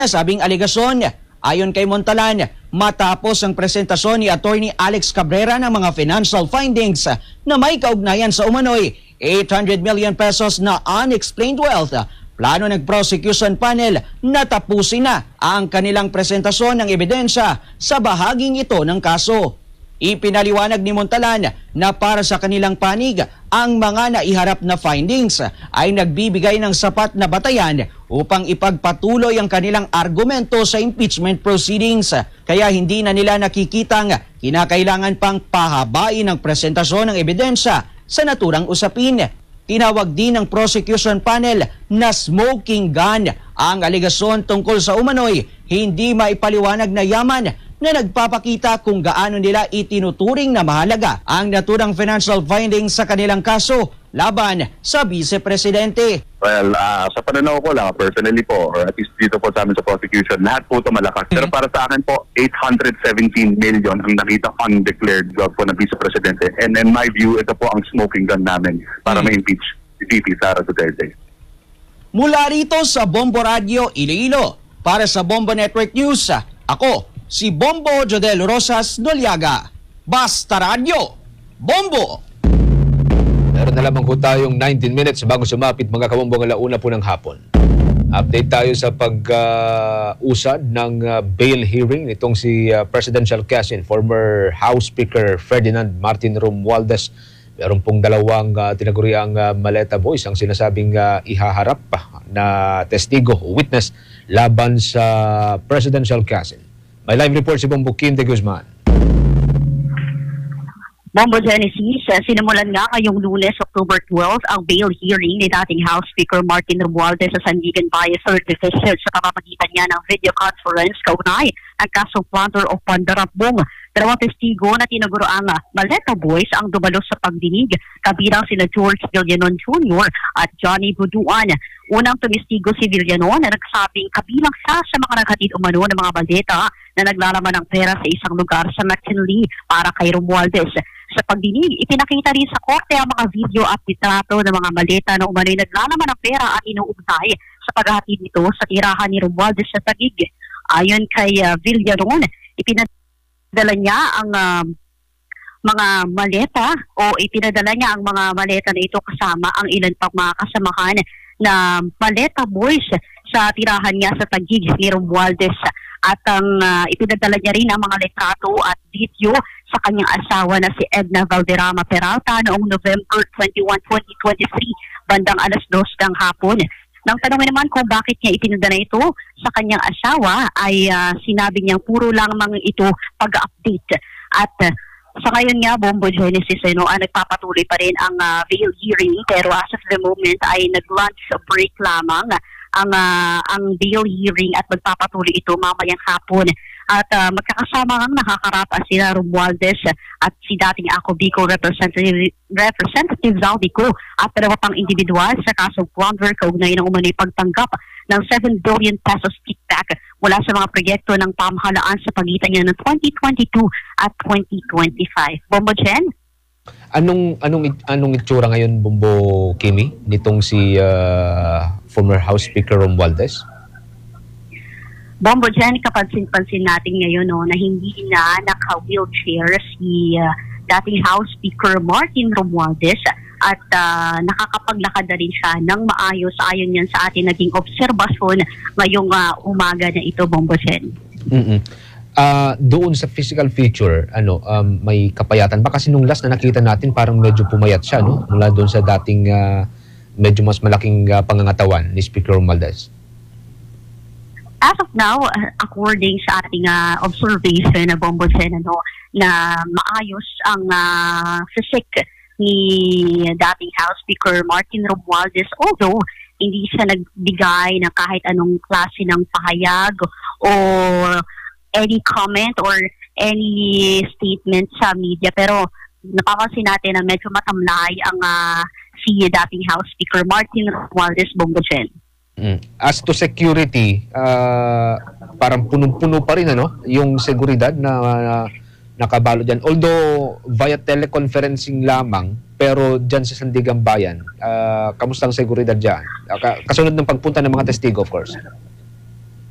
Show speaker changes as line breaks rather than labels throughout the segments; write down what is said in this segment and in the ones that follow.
Sabing aligasyon, ayon kay Montalan, matapos ang presentasyon ni Attorney Alex Cabrera ng mga financial findings na may kaugnayan sa umano'y 800 million pesos na unexplained wealth, plano ng prosecution panel na tapusin na ang kanilang presentasyon ng ebidensya sa bahaging ito ng kaso. Ipinaliwanag ni Montalan na para sa kanilang panig, ang mga naiharap na findings ay nagbibigay ng sapat na batayan upang ipagpatuloy ang kanilang argumento sa impeachment proceedings. Kaya hindi na nila nakikitang kinakailangan pang pahabain ang presentasyon ng ebidensya sa naturang usapin. Tinawag din ng prosecution panel na smoking gun ang aligasyon tungkol sa umano'y hindi maipaliwanag na yaman na nagpapakita kung gaano nila itinuturing na mahalaga ang naturang financial findings sa kanilang kaso laban sa Vice-Presidente.
Well, sa pananaw ko lang, personally po, or at least dito po sa amin sa prosecution, lahat po ito malakas. Pero para sa akin po, 817 million ang nakita undeclared wealth po ng Vice-Presidente. And in my view, ito po ang smoking gun namin para ma-impeach si VP Sara Duterte.
Mula rito sa Bombo Radio, Iloilo, para sa Bombo Network News, ako, si Bombo Jodel Rosas Noliaga. Basta Radio, Bombo!
Meron na lamang po tayong 19 minutes bago sumapit mga kabombong alauna po ng hapon. Update tayo sa pag-usad ng bail hearing nitong si Presidential Cousin, former House Speaker Ferdinand Martin Romualdez. Meron pong dalawang tinaguriang maleta boys ang sinasabing ihaharap na testigo o witness laban sa Presidential Cousin. May live report si Bombo Kim de Guzman.
Bombo Genesis, sinimulan nga ngayong Lunes, October 12, ang bail hearing ni dating House Speaker Martin Romualdez sa Sandigan Bias Artificial sa pamamagitan niya ng video conference kaunay ang kasong plunder o pandarabong. Dalawang testigo na tinaguro ang Maleta Boys ang dumalo sa pagdinig, kabilang sina George Villanon Jr. at Johnny Buduan. Unang tumistigo si Villanon na nagsabing kabilang siya sa mga naghatid umano ng mga baleta na naglalaman ng pera sa isang lugar sa McKinley para kay Romualdez. Sa pagdinig, ipinakita rin sa korte ang mga video at litrato ng mga maleta na umano'y naglalaman ng pera at inuugnay sa paghahatid nito sa tirahan ni Romualdez sa Taguig. Ayon kay Villanon, ipinadala niya ang mga maleta o ipinadala niya ang mga maleta na ito kasama ang ilan pang mga kasamahan na maleta boys sa tirahan niya sa Taguig ni Romualdez. At ang ipinadala niya rin ang mga litrato at video sa kanyang asawa na si Edna Valderrama Peralta noong November 21, 2023, bandang alas 2 ng hapon. Nang tanongin naman kung bakit niya ipinadala ito sa kanyang asawa, ay sinabi niyang puro lamang ito pag-update. At sa ngayon nga, Bombo Genesis, nagpapatuloy pa rin ang bail hearing, pero as of the moment ay nag-lunch break lamang ang bail hearing at magpapatuloy ito mamayang hapon. At magkakasama ang nakakarap sina Romualdez at si dating Ako Bicol Representative Zaldico at dalawa pang individual sa kasong plunder kaugnay ng umano'y pagtanggap ng 7 billion pesos kickback mula sa mga proyekto ng pamahalaan sa pagitan niya ng 2022 at 2025. Bombo Jen?
Anong itsura ngayon, Bombo Kimi, nitong si former House Speaker Romualdez?
Bombo Jen, kapansin-pansin natin ngayon na hindi na naka-wheelchair si dating House Speaker Martin Romualdez at nakakapaglakad na rin siya ng maayos ayon yan sa ating naging obserbasyon ngayong umaga na ito, Bombo Jen.
Doon sa physical feature, may kapayatan ba? Kasi nung last na nakita natin parang medyo pumayat siya, no? Mula doon sa dating medyo mas malaking pangangatawan ni Speaker Romualdez.
As of now, according sa ating observation na Bombo Jen, na maayos ang physique ni dating House Speaker Martin Romualdez, although hindi siya nagbigay ng kahit anong klase ng pahayag o any comment or any statement sa media. Pero napapansin natin na medyo matamlay ang si dating House Speaker Martin Romualdez, Bombo Jen.
As to security, parang punong-puno pa rin yung seguridad na nakabalo dyan. Although via teleconferencing lamang, pero dyan sa Sandigan Bayan, kamusta ang seguridad dyan? Kasunod ng pagpunta ng mga testigo, of course.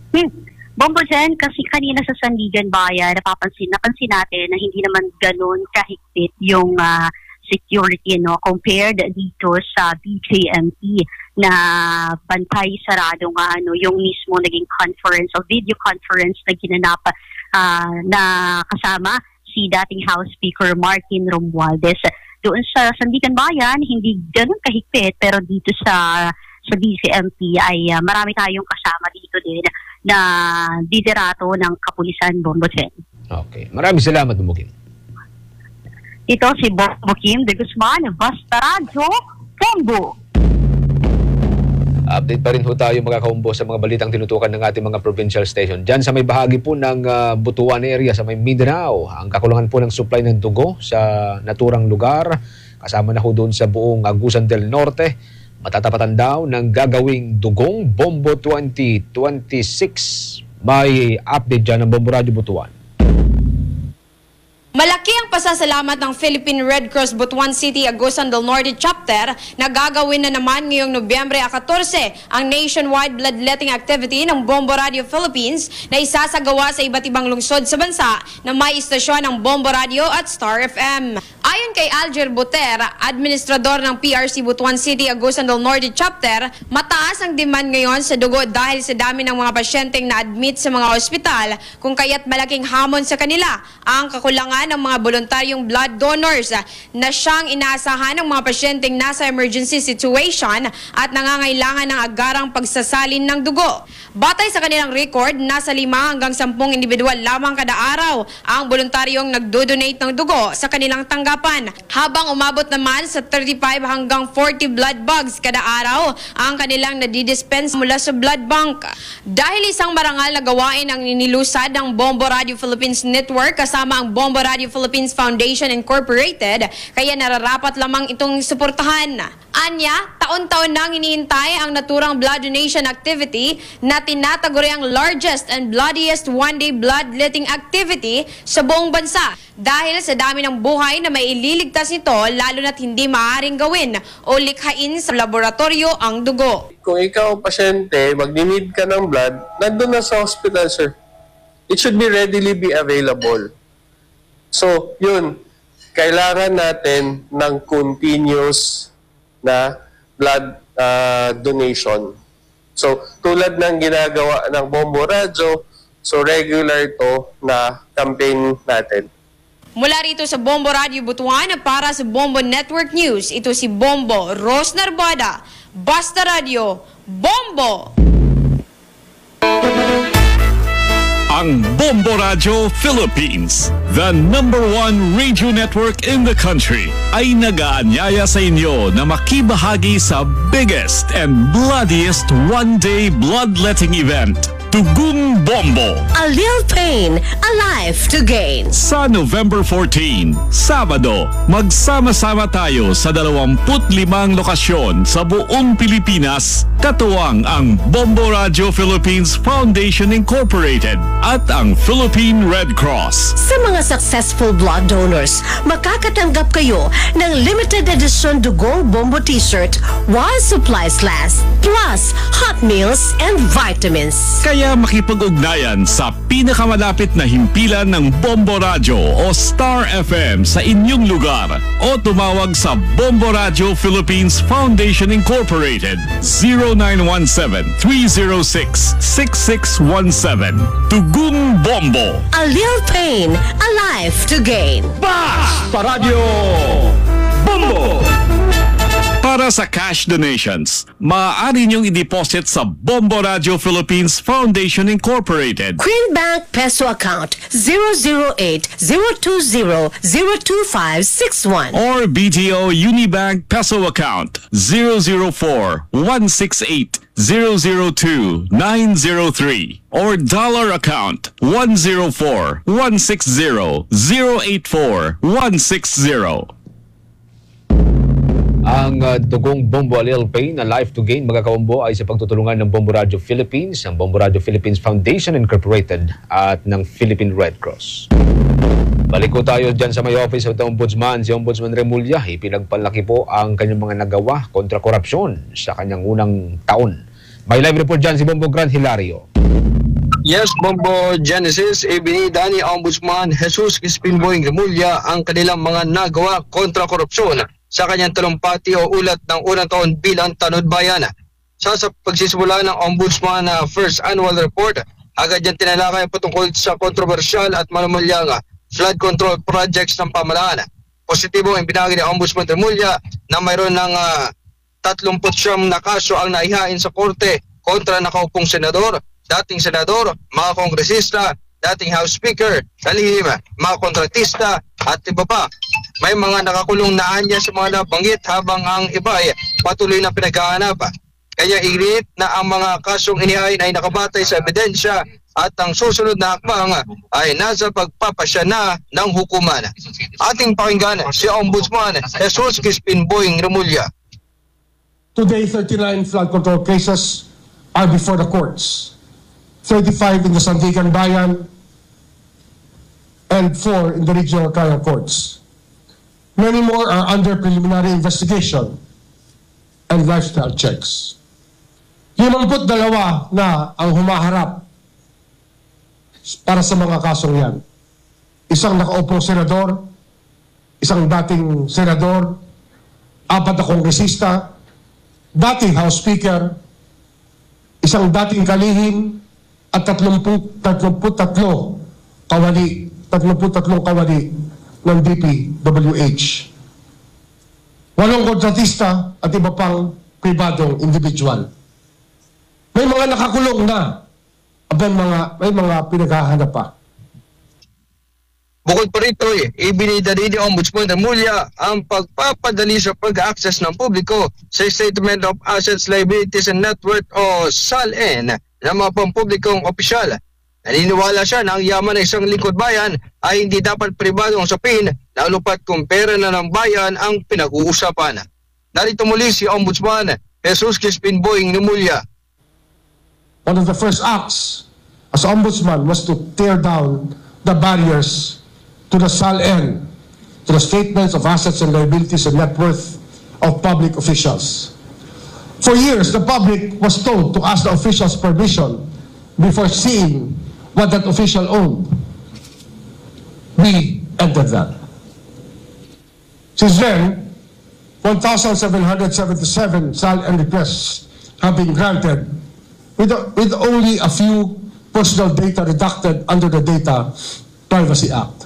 Bombo Jen, kasi kanina sa Sandigan Bayan, napansin natin na hindi naman ganun kahigpit yung security, no, compared dito sa BJMP na bantay sarado nga yung mismo naging conference o video conference na ginanap na kasama si dating House Speaker Martin Romualdez. Doon sa Sandigan Bayan, hindi ganun kahigpit, pero dito sa BJMP ay marami tayong kasama dito din na liderato ng kapulisan, Bombo Chen.
Okay. Maraming salamat, Bombo Kim.
Ito si Bombo Kim de Guzman, Basta Radio, Bombo.
Update pa rin ho tayo mga kaumbo sa mga balitang tinutukan ng ating mga provincial station. Diyan sa may bahagi po ng Butuan area, sa may Mindanao, ang kakulangan po ng supply ng dugo sa naturang lugar, kasama na ho doon sa buong Agusan del Norte, matatapatan daw ng gagawing dugong Bombo 2026. May update dyan ng Bombo Radio Butuan.
Malaki ang pasasalamat ng Philippine Red Cross Butuan City Agusan del Norte Chapter na gagawin na naman ngayong Nobyembre 14 ang nationwide bloodletting activity ng Bombo Radio Philippines na isasagawa sa iba't ibang lungsod sa bansa na may istasyon ng Bombo Radio at Star FM. Ayon kay Alger Botera, administrador ng PRC Butuan City Agusan del Norte Chapter, mataas ang demand ngayon sa dugo dahil sa dami ng mga pasyenteng na-admit sa mga ospital, kung kaya't malaking hamon sa kanila ang kakulangan ng mga voluntaryong blood donors na siyang inaasahan ng mga pasyenteng nasa emergency situation at nangangailangan ng agarang pagsasalin ng dugo. Batay sa kanilang record, nasa 5 hanggang 10 individual lamang kada araw ang voluntaryong nagdo-donate ng dugo sa kanilang tanggapan, habang umabot naman sa 35 hanggang 40 blood bags kada araw ang kanilang nadidispense mula sa blood bank. Dahil isang marangal na gawain ang inilusad ng Bombo Radio Philippines Network kasama ang Bombo Radio Philippines Foundation Incorporated, kaya nararapat lamang itong suportahan. Anya, taon-taon nang hinihintay ang naturang blood donation activity na tinataguri ang largest and bloodiest one-day bloodletting activity sa buong bansa. Dahil sa dami ng buhay na may ililigtas nito, lalo na't hindi maaaring gawin o likhain sa laboratorio ang dugo.
Kung ikaw pasyente, mag-need ka ng blood, nandun na sa hospital, sir. It should be readily be available. So, yun, kailangan natin ng continuous na blood donation. So, tulad ng ginagawa ng Bombo Radio, so regular to na campaign natin.
Mula rito sa Bombo Radio Butuan para sa Bombo Network News, ito si Bombo Ros Narbada, Basta Radio, Bombo!
Ang Bombo Radio Philippines, the #1 radio network in the country, ay nag-aanyaya sa inyo na makibahagi sa biggest and bloodiest one-day bloodletting event, Tugong Bombo.
A little pain, a life to gain.
Sa November 14, Sabado, magsama-sama tayo sa 25 lokasyon sa buong Pilipinas, katuwang ang Bombo Radio Philippines Foundation Incorporated at ang Philippine Red Cross.
Sa mga successful blood donors, makakatanggap kayo ng limited edition Dugong Bombo t-shirt while supplies last, plus hot meals and vitamins.
Kaya makipag-ugnayan sa pinakamalapit na himpilan ng Bombo Radio o Star FM sa inyong lugar o tumawag sa Bombo Radio Philippines Foundation Incorporated 0917-306-6617. Tugong Bombo.
A little pain, a life to gain.
Basta Radio Bombo! Para sa cash donations, maaari niyong i-deposit sa Bombo Radio Philippines Foundation Incorporated.
Greenbank Peso Account 008-020-02561
or BDO Unibank Peso Account 004-168-002-903 or Dollar Account 104-160-084-160.
Ang Dugong Bombo A Little Pain na Life to Gain, mga kaumbo, ay sa pagtutulungan ng Bombo Radio Philippines, ng Bombo Radio Philippines Foundation Incorporated at ng Philippine Red Cross. Balik ko tayo dyan sa may office of the Ombudsman. Si Ombudsman Remulla, ipinagpalaki po ang kanyang mga nagawa kontra korupsyon sa kanyang unang taon. May live report dyan si Bombo Grant Hilario.
Yes, Bombo Genesis, ibinida ni Ombudsman Jesus Crispin Boying Remulla ang kanilang mga nagawa kontra korupsyon sa kanyang talumpati o ulat ng unang taon bilang Tanod Bayan. Sa pagsisimula ng Ombudsman First Annual Report, agad yan tinalakay patungkol sa kontrobersyal at manumalyang flood control projects ng pamahalaan. Positibo ang binagi ni Ombudsman Remulla na mayroon ng 39 na kaso ang naihain sa korte kontra nakaupong senador, dating senador, mga kongresista, dating House Speaker, kalihim, mga kontratista at iba pa. May mga nakakulong na anya sa mga nabanggit habang ang iba ay patuloy na pinaghahanap. Kaya iginit na ang mga kasong inihain ay nakabatay sa ebidensya at ang susunod na hakbang ay nasa pagpapasya na ng hukuman. Ating pakinggan si Ombudsman Jesus Crispin Boying Remulla.
Today, 39 flood control cases are before the courts. 35 in the Sandigan Bayan and 4 in the regional trial courts. Many more are under preliminary investigation and lifestyle checks. 52 na ang humaharap para sa mga kasong yan. Isang nakaupong senador, isang dating senador, 4 na kongresista, dating House Speaker, isang dating kalihim, at 33 kawali ng DPWH. 8 kontratista at iba pang pribadong individual. May mga nakakulong na at may mga pinaghahanap pa.
Bukod pa rito, ibinida rin ni Ombudsman Remulla ang pagpapadali sa pag-access ng publiko sa Statement of Assets, Liabilities and Net Worth o SALN ng mga pampublikong opisyal. Naniniwala siya na ang yaman ng isang lingkod bayan ay hindi dapat pribadong usapin lalo pat kung pera na ng bayan ang pinag-uusapan. Narito muli si Ombudsman Jesus Crispin Boying Remulla.
One of the first acts as Ombudsman was to tear down the barriers to the SALN, to the Statements of Assets and Liabilities and Net Worth of public officials. For years, the public was told to ask the official's permission before seeing what that official owned. We entered that. Since then, 1,777 SALN requests have been granted with only a few personal data redacted under the Data Privacy Act.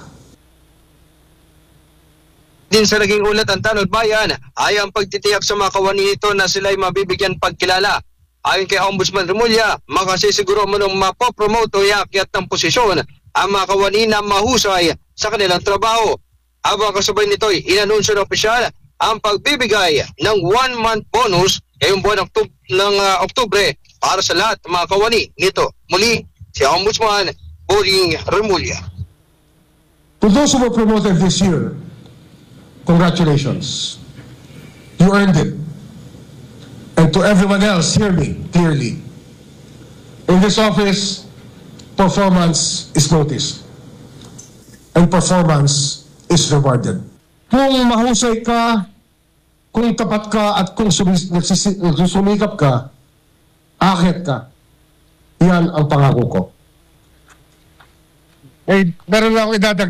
Din sa naging ulat ang Tanod Bayan ay ang pagtitiyak sa mga kawani nito na sila'y mabibigyan pagkilala. Ayon kay Ombudsman Remulla, makasisiguro mo nung mapopromote o iakyat ng posisyon ang mga kawani na mahusay sa kanilang trabaho. Habang kasabay nito'y inanunsyo ng opisyal ang pagbibigay ng 1-month bonus ngayong buwan ng Oktubre para sa lahat ng mga kawani nito. Muli, si Ombudsman Boying Remulla.
To those who were promoted this year, congratulations. You earned it. And to everyone else, hear me clearly. In this office, performance is noticed. And performance is rewarded. Kung mahusay ka, kung tapat ka, at kung sumikap ka, akit ka. Yan ang pangako ko. Eh, meron na ako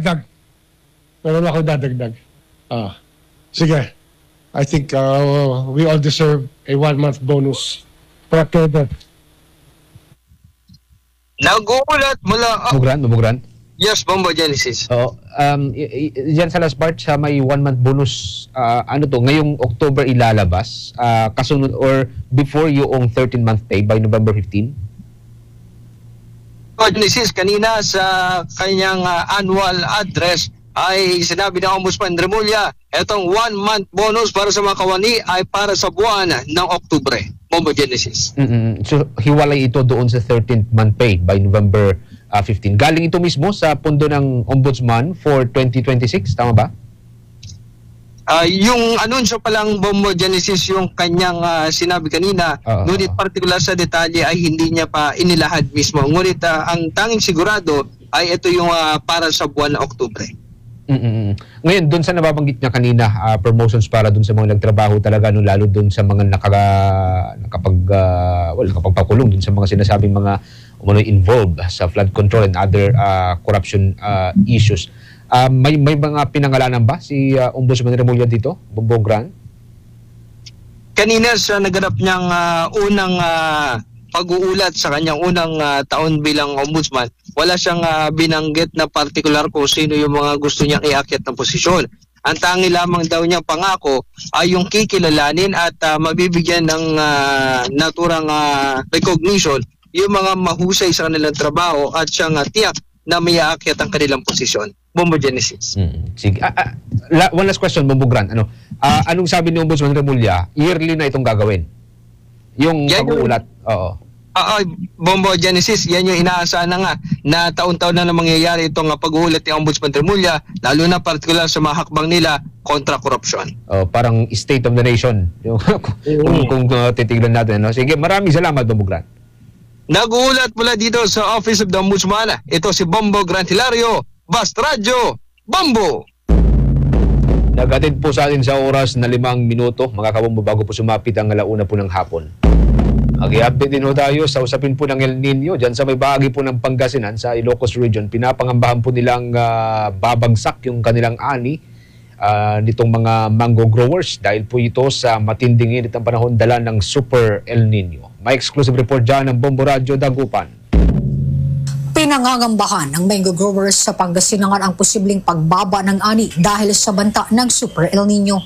idadagdag. Sige. I think we all deserve a 1-month bonus for October.
Nagulat mula...
Mumugran?
Yes, Bombo Genesis.
Oo. Diyan sa last part, sa may 1-month bonus, ngayong October ilalabas, kasunod or before yung 13-month pay by November 15?
Genesis, kanina sa kanyang annual address ay sinabi ng Ombudsman Remulla, itong 1-month bonus para sa mga kawani ay para sa buwan ng Oktubre. Bombo Genesis.
So, hiwalay ito doon sa 13th month pay by November 15. Galing ito mismo sa pondo ng Ombudsman for 2026, tama ba?
Yung anunsyo pa lang, Bombo Genesis, yung kanyang sinabi kanina, ngunit partikular sa detalye ay hindi niya pa inilahad mismo. Ngunit ang tanging sigurado ay ito yung para sa buwan ng Oktubre.
Ngayon, doon sa nababanggit niya kanina, promotions para doon sa mga nagtrabaho talaga, lalo doon sa mga nakapagpakulong, doon sa mga sinasabing mga umano'y involved sa flood control and other corruption issues. May mga pinangalanan ba si Ombudsman Remulla dito, Bongbong Gran?
Kanina sa naganap niyang unang pag-uulat sa kanyang unang taon bilang ombudsman, wala siyang binanggit na partikular kung sino yung mga gusto niyang iakyat ng posisyon. Ang tangi lamang daw niyang pangako ay yung kikilalanin at mabibigyan ng naturang recognition yung mga mahusay sa kanilang trabaho at siyang tiyak na may aakyat ang kanilang posisyon. Bombo Genesis.
Sige. One last question, Bongbong Gran. Anong sabi ni Ombudsman Remulla? Yearly na itong gagawin? Yung pag-uulat? Oo.
Bombo Genesis, yan yung inaasahan na nga na taon-taon na mangyayari itong pag-uulat ni Ombudsman Remulla, lalo na partikular sa mga hakbang nila kontra korupsyon.
Parang state of the nation. Kung titignan natin. No? Sige, maraming salamat, Bongbong Gran.
Nag-uulat mula dito sa Office of the Ombudsman. Ito si Bombo Gran Hilario, Basta Radio, Bombo!
Nag-atid po sa atin sa oras na 5 minuto, mga kabombo, bago po sumapit ang 1:00 po ng hapon. Mag-i-update din po tayo sa usapin po ng El Nino. Diyan sa may bahagi po ng Pangasinan, sa Ilocos Region, pinapangambahan po nilang babagsak yung kanilang ani nitong mga mango growers dahil po ito sa matinding init ng panahon dala ng Super El Nino. May exclusive report dyan ng Bombo Radio Dagupan.
Pinangangambahan ng mango growers sa Pangasinan ang posibleng pagbaba ng ani dahil sa banta ng Super El Nino.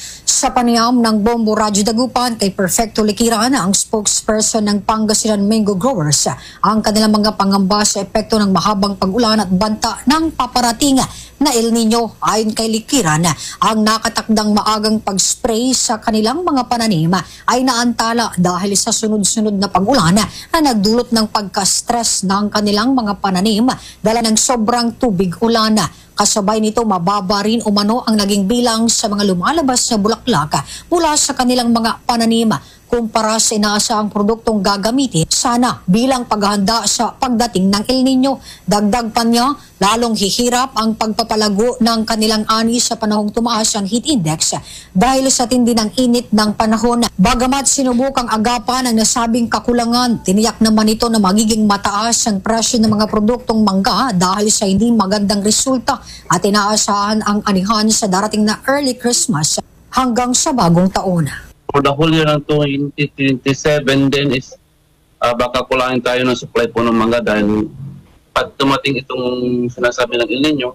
Sa panayam ng Bombo Radio Dagupan kay Perfecto Liquiran, ang spokesperson ng Pangasinan Mango Growers, ang kanilang mga pangamba sa epekto ng mahabang pag-ulan at banta ng paparating na El Nino. Ayon kay Liquiran, ang nakatakdang maagang pag-spray sa kanilang mga pananim ay naantala dahil sa sunod-sunod na pag-ulan na nagdulot ng pagka-stress ng kanilang mga pananim dala ng sobrang tubig ulan. Kasabay nito, mababa rin umano ang naging bilang sa mga lumalabas na bulaklak mula sa kanilang mga pananim kumpara sa inaasahang produktong gagamitin sana bilang paghahanda sa pagdating ng El Nino. Dagdag pa niya, lalong hihirap ang pagpapalago ng kanilang ani sa panahong tumaas ang heat index dahil sa tindi ng init ng panahon. Bagamat sinubukang agapan ang nasabing kakulangan, tiniyak naman ito na magiging mataas ang presyo ng mga produktong mangga dahil sa hindi magandang resulta at inaasahan ang anihan sa darating na early Christmas hanggang sa bagong taon.
For the whole year ng 2027 then is baka kulangin tayo ng supply po ng mangga dahil pag tumating itong sinasabi ng El Nino,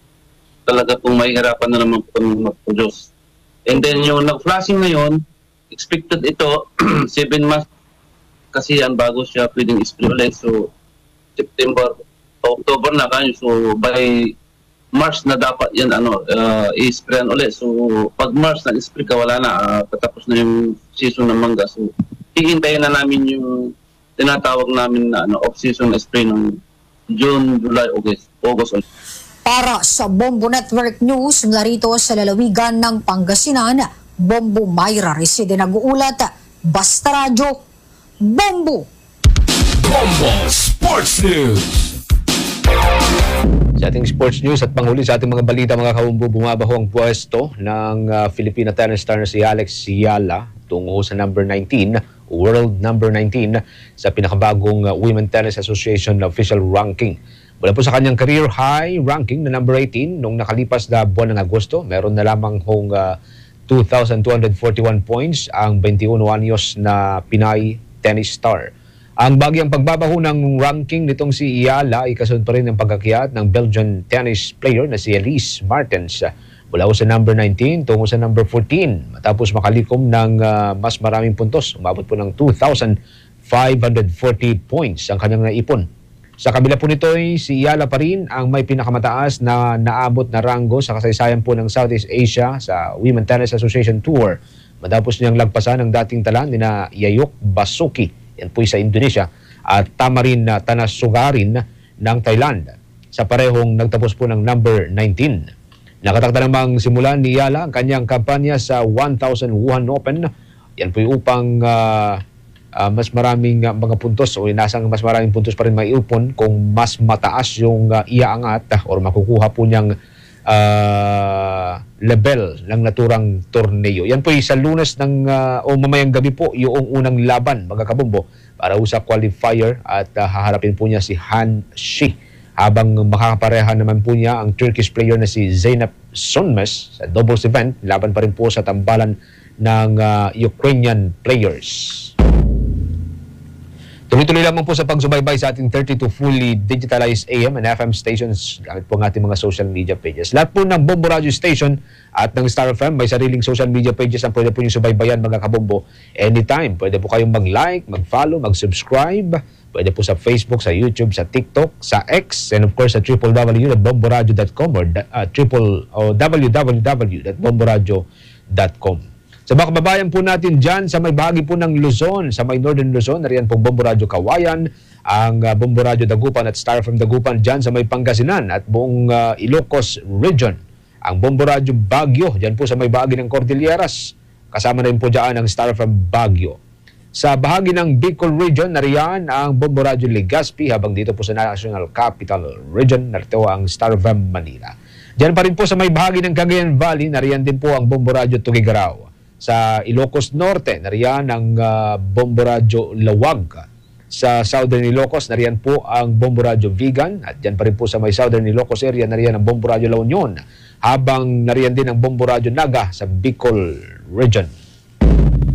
talaga pong mahihirapan na naman po mag-produce. And then yung nag-flashing ngayon, expected ito 7 months kasi yan bago siya pwedeng spray ulit. So September, October na kayo. So by March na dapat yan i-sprayan ulit. So pag March na i-spray ka, wala na, patapos na yung season ng mangga. So hihintayin na namin yung tinatawag namin na off-season spray ng June, July, August.
Para sa Bombo Network News, narito sa lalawigan ng Pangasinan, Bombo Mayra Reside nag-uulat, Basta Radio, Bombo!
Bombo Sports News!
Sa ating sports news at panghuli sa ating mga balita, mga kabombo, bumabaho ang pwesto ng Filipina tennis star na si Alex Yala tungo sa number 19, world number 19 sa pinakabagong Women Tennis Association official ranking. Mula po sa kanyang career high ranking na number 18 nung nakalipas na buwan ng Agosto, meron na lamang hong 2,241 points ang 21 anyos na Pinay tennis star. Ang bagyang pagbabaho ng ranking nitong si Iyala ay kasunod pa rin ng pagkakyat ng Belgian tennis player na si Elise Martens mula sa number 19 tungo sa number 14 matapos makalikom ng mas maraming puntos. Umabot po ng 2,540 points ang kanyang naipon. Sa kabila po nito ay si Iyala pa rin ang may pinakamataas na naabot na ranggo sa kasaysayan po ng Southeast Asia sa Women Tennis Association Tour matapos niyang lagpasan ng dating tala ni na Yayuk Basuki, yan po sa Indonesia, at Tamarin Tanasugarin ng Thailand sa parehong nagtapos po ng number 19. Nakatakda namang simulan ni Yala ang kanyang kampanya sa 1,000 Wuhan Open. Yan po upang mas maraming mga puntos o inasang mas maraming puntos pa rin maiupon kung mas mataas yung iaangat o makukuha po niyang level ng naturang torneo. Yan po sa Lunes o mamayang gabi po yung unang laban, mga kabombo, para sa qualifier at haharapin po niya si Han Shi. Habang makakapareha naman po niya ang Turkish player na si Zeynep Sönmez sa doubles event, laban pa rin po sa tambalan ng Ukrainian players. Tuloy-tuloy lamang po sa pagsubaybay sa ating 32 fully digitalized AM and FM stations gamit po ang ating mga social media pages. Lahat po ng Bombo Radio Station at ng Star FM may sariling social media pages ang pwede po yung subaybayan, mga kabombo, anytime. Pwede po kayong mag-like, mag-follow, mag-subscribe. Pwede po sa Facebook, sa YouTube, sa TikTok, sa X, and of course sa www.bomboradio.com or www.bomboradio.com. Sa mga kababayan po natin dyan sa may bahagi po ng Luzon, sa may Northern Luzon, nariyan pong Bombo Radio Kawayan, ang Bombo Radio Dagupan at Star from Dagupan dyan sa may Pangasinan at buong Ilocos Region. Ang Bombo Radio Baguio, dyan po sa may bahagi ng Cordilleras, kasama na rin po dyan ang Star from Baguio. Sa bahagi ng Bicol Region, nariyan ang Bombo Radio Legazpi, habang dito po sa National Capital Region, narito ang Star FM Manila. Dyan pa rin po sa may bahagi ng Cagayan Valley, nariyan din po ang Bombo Radio Tuguegarao. Sa Ilocos Norte, nariyan ang Bombo Radio Lawag. Sa Southern Ilocos, nariyan po ang Bombo Radio Vigan. At dyan pa rin po sa may Southern Ilocos area, nariyan ang Bombo Radio La Union. Habang nariyan din ang Bombo Radio Naga sa Bicol Region.